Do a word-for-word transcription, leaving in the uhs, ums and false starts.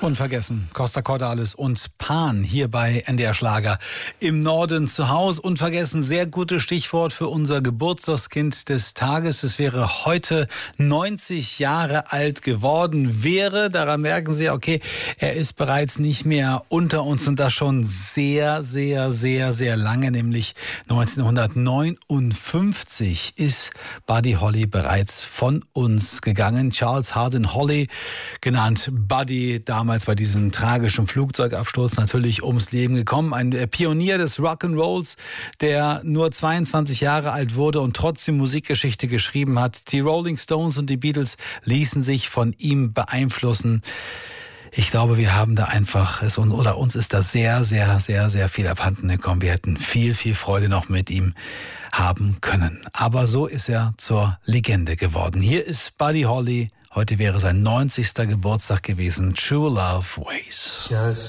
Unvergessen, Costa Cordalis und Pan hier bei N D R Schlager im Norden zu Hause. Unvergessen, sehr gutes Stichwort für unser Geburtstagskind des Tages. Es wäre heute neunzig Jahre alt geworden, wäre, daran merken Sie, okay, er ist bereits nicht mehr unter uns und das schon sehr, sehr, sehr, sehr lange, nämlich neunzehnhundertneunundfünfzig ist Buddy Holly bereits von uns gegangen. Charles Hardin Holly, genannt Buddy, damals bei diesem tragischen Flugzeugabsturz natürlich ums Leben gekommen. Ein Pionier des Rock'n'Rolls, der nur zweiundzwanzig Jahre alt wurde und trotzdem Musikgeschichte geschrieben hat. Die Rolling Stones und die Beatles ließen sich von ihm beeinflussen. Ich glaube, wir haben da einfach, es, oder uns ist da sehr, sehr, sehr, sehr viel abhanden gekommen. Wir hätten viel, viel Freude noch mit ihm haben können. Aber so ist er zur Legende geworden. Hier ist Buddy Holly. Heute wäre sein neunzigster Geburtstag gewesen. True Love Ways. Just